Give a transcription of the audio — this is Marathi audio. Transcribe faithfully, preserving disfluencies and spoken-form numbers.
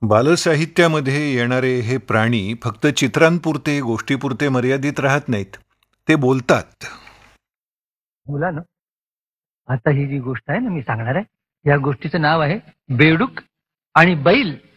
बालसाहित्यामध्ये येणारे हे प्राणी फक्त चित्रांपुरते गोष्टीपुरते मर्यादित राहत नाहीत. ते बोलतात. मुलानं आता ही जी गोष्ट आहे ना मी सांगणार आहे, या गोष्टीचं नाव आहे बेडूक आणि बैल